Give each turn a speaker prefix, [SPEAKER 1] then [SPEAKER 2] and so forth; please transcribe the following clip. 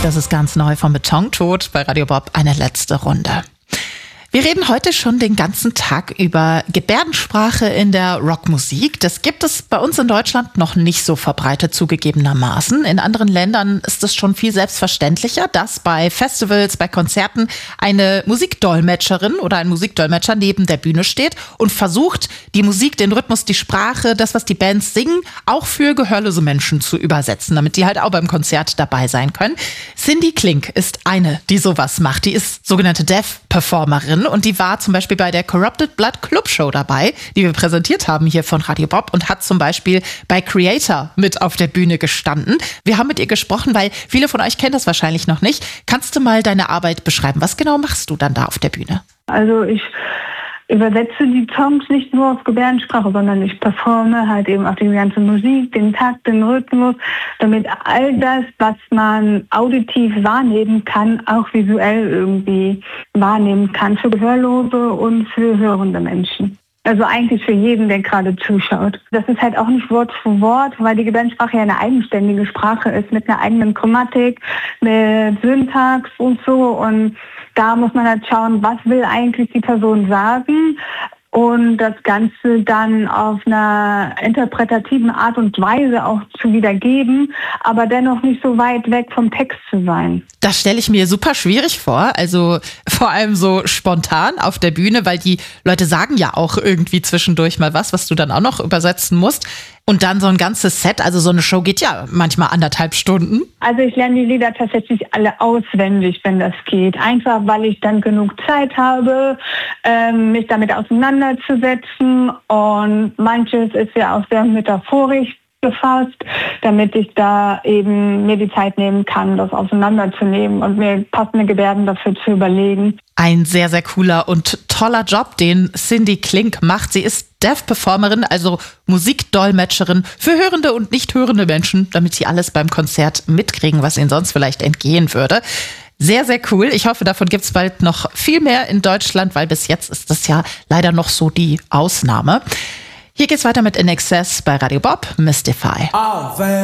[SPEAKER 1] Das ist ganz neu vom Betontod bei Radio Bob, eine letzte Runde. Wir reden heute schon den ganzen Tag über Gebärdensprache in der Rockmusik. Das gibt es bei uns in Deutschland noch nicht so verbreitet zugegebenermaßen. In anderen Ländern ist es schon viel selbstverständlicher, dass bei Festivals, bei Konzerten eine Musikdolmetscherin oder ein Musikdolmetscher neben der Bühne steht und versucht, die Musik, den Rhythmus, die Sprache, das, was die Bands singen, auch für gehörlose Menschen zu übersetzen, damit die halt auch beim Konzert dabei sein können. Cindy Klink ist eine, die sowas macht. Die ist sogenannte Deaf-Performerin. Und die war zum Beispiel bei der Corrupted Blood Club Show dabei, die wir präsentiert haben hier von Radio Bob, und hat zum Beispiel bei Creator mit auf der Bühne gestanden. Wir haben mit ihr gesprochen, weil viele von euch kennen das wahrscheinlich noch nicht. Kannst du mal deine Arbeit beschreiben? Was genau machst du dann da auf der Bühne?
[SPEAKER 2] Also ich übersetze die Songs nicht nur auf Gebärdensprache, sondern ich performe halt eben auch die ganze Musik, den Takt, den Rhythmus, damit all das, was man auditiv wahrnehmen kann, auch visuell irgendwie wahrnehmen kann, für Gehörlose und für hörende Menschen. Also eigentlich für jeden, der gerade zuschaut. Das ist halt auch nicht Wort für Wort, weil die Gebärdensprache ja eine eigenständige Sprache ist, mit einer eigenen Grammatik, mit Syntax und so. Und da muss man halt schauen, was will eigentlich die Person sagen, und das Ganze dann auf einer interpretativen Art und Weise auch zu wiedergeben, aber dennoch nicht so weit weg vom Text zu sein.
[SPEAKER 1] Das stelle ich mir super schwierig vor, also vor allem so spontan auf der Bühne, weil die Leute sagen ja auch irgendwie zwischendurch mal was du dann auch noch übersetzen musst. Und dann so ein ganzes Set, also so eine Show geht ja manchmal 1,5 Stunden.
[SPEAKER 2] Also ich lerne die Lieder tatsächlich alle auswendig, wenn das geht. Einfach, weil ich dann genug Zeit habe, mich damit auseinanderzusetzen. Und manches ist ja auch sehr metaphorisch gefasst, damit ich da eben mir die Zeit nehmen kann, das auseinanderzunehmen und mir passende Gebärden dafür zu überlegen.
[SPEAKER 1] Ein sehr, sehr cooler und toller Job, den Cindy Klink macht. Sie ist Deaf-Performerin, also Musikdolmetscherin für hörende und nicht hörende Menschen, damit sie alles beim Konzert mitkriegen, was ihnen sonst vielleicht entgehen würde. Sehr, sehr cool. Ich hoffe, davon gibt es bald noch viel mehr in Deutschland, weil bis jetzt ist das ja leider noch so die Ausnahme. Hier geht's weiter mit INXS bei Radio Bob, Mystify.